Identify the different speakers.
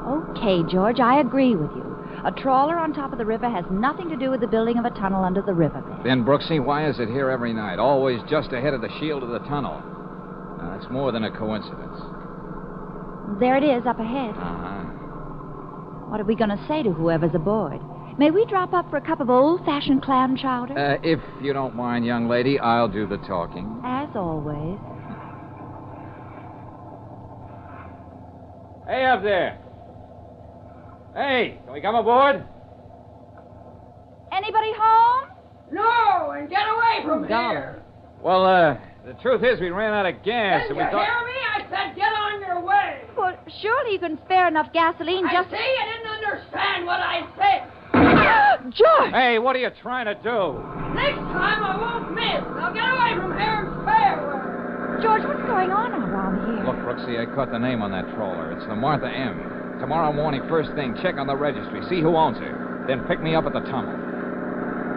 Speaker 1: Okay, George, I agree with you. A trawler on top of the river has nothing to do with the building of a tunnel under the riverbed.
Speaker 2: Then, Brooksy, why is it here every night? Always just ahead of the shield of the tunnel. Now, that's more than a coincidence.
Speaker 1: There it is, up ahead.
Speaker 2: Uh-huh.
Speaker 1: What are we going to say to whoever's aboard? May we drop up for a cup of old-fashioned clam chowder?
Speaker 2: If you don't mind, young lady, I'll do the talking.
Speaker 1: As always.
Speaker 2: Hey, up there. Hey, can we come aboard?
Speaker 1: Anybody home?
Speaker 3: No, and get away from here.
Speaker 2: Well, the truth is we ran out of gas,
Speaker 3: Did
Speaker 2: and
Speaker 3: you
Speaker 2: we thought...
Speaker 3: hear me? I said get on your way.
Speaker 1: Well, surely you can spare enough gasoline
Speaker 3: I
Speaker 1: just...
Speaker 3: see you didn't understand what I said.
Speaker 1: George!
Speaker 2: Hey, what are you trying to do?
Speaker 3: Next time I won't miss. Now get away from here and spare.
Speaker 1: George, what's going on around here?
Speaker 2: Look, Brooksy, I caught the name on that trawler. It's the Martha M. Tomorrow morning, first thing, check on the registry. See who owns her. Then pick me up at the tunnel.